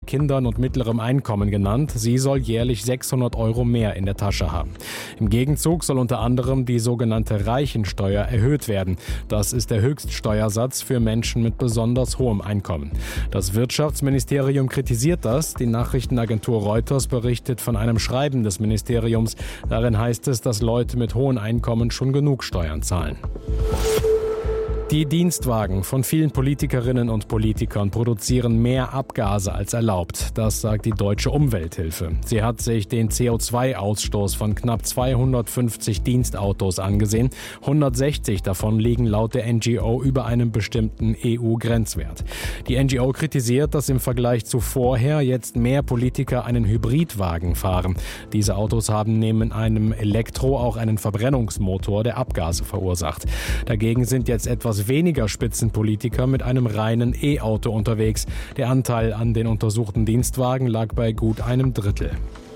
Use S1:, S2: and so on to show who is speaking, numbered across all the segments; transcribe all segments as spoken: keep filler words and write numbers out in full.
S1: Kindern und mittlerem Einkommen genannt. Sie soll jährlich sechshundert Euro mehr in der Tasche haben. Im Gegenzug soll unter anderem die sogenannte Reichensteuer erhöht werden. Das ist der Höchststeuersatz für Menschen mit besonders hohem Einkommen. Das Wirtschaftsministerium kritisiert das. Die Nachrichtenagentur Reuters berichtet von einem Schreiben des Ministeriums. Darin heißt es, dass Leute mit hohen Einkommen schon genug Steuern zahlen. Die Dienstwagen von vielen Politikerinnen und Politikern produzieren mehr Abgase als erlaubt. Das sagt die Deutsche Umwelthilfe. Sie hat sich den C O zwei Ausstoß von knapp zweihundertfünfzig Dienstautos angesehen. hundertsechzig davon liegen laut der N G O über einem bestimmten E U-Grenzwert. Die N G O kritisiert, dass im Vergleich zu vorher jetzt mehr Politiker einen Hybridwagen fahren. Diese Autos haben neben einem Elektro auch einen Verbrennungsmotor, der Abgase verursacht. Dagegen sind jetzt etwas weniger Spitzenpolitiker mit einem reinen E-Auto unterwegs. Der Anteil an den untersuchten Dienstwagen lag bei gut einem Drittel.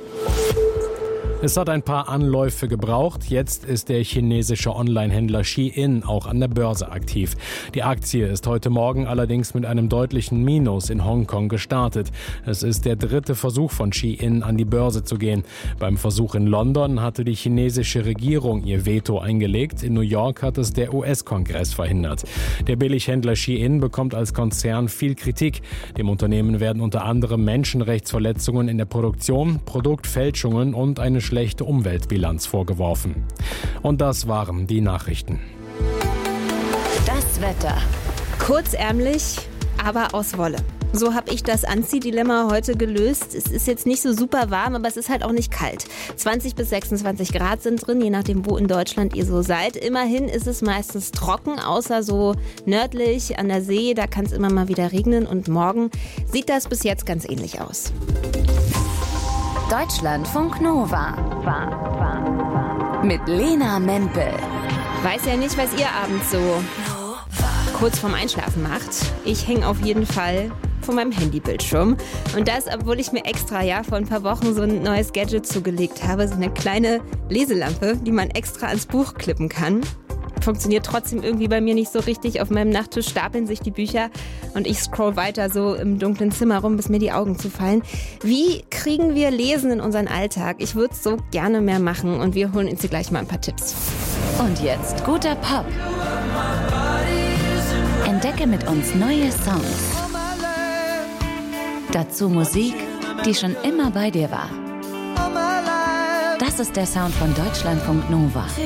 S1: Es hat ein paar Anläufe gebraucht. Jetzt ist der chinesische Online-Händler Shein auch an der Börse aktiv. Die Aktie ist heute Morgen allerdings mit einem deutlichen Minus in Hongkong gestartet. Es ist der dritte Versuch von Shein, an die Börse zu gehen. Beim Versuch in London hatte die chinesische Regierung ihr Veto eingelegt. In New York hat es der U S-Kongress verhindert. Der Billighändler Shein bekommt als Konzern viel Kritik. Dem Unternehmen werden unter anderem Menschenrechtsverletzungen in der Produktion, Produktfälschungen und eine schlechte Umweltbilanz vorgeworfen. Und das waren die Nachrichten.
S2: Das Wetter.
S3: Kurzärmlich, aber aus Wolle. So habe ich das Anziehdilemma heute gelöst. Es ist jetzt nicht so super warm, aber es ist halt auch nicht kalt. zwanzig bis sechsundzwanzig Grad sind drin, je nachdem, wo in Deutschland ihr so seid. Immerhin ist es meistens trocken, außer so nördlich an der See. Da kann es immer mal wieder regnen. Und morgen sieht das bis jetzt ganz ähnlich aus.
S2: Deutschlandfunk Nova. Mit Lena Mempel.
S3: Weiß ja nicht, was ihr abends so kurz vorm Einschlafen macht. Ich hänge auf jeden Fall vor meinem Handybildschirm. Und das, obwohl ich mir extra ja vor ein paar Wochen so ein neues Gadget zugelegt habe. So eine kleine Leselampe, die man extra ans Buch klippen kann. Funktioniert trotzdem irgendwie bei mir nicht so richtig. Auf meinem Nachttisch stapeln sich die Bücher und ich scroll weiter so im dunklen Zimmer rum, bis mir die Augen zufallen. Wie kriegen wir Lesen in unseren Alltag? Ich würde es so gerne mehr machen und wir holen uns hier gleich mal ein paar Tipps.
S2: Und jetzt guter Pop. Entdecke mit uns neue Songs. Dazu Musik, die schon immer bei dir war. Das ist der Sound von Deutschlandfunk Nova.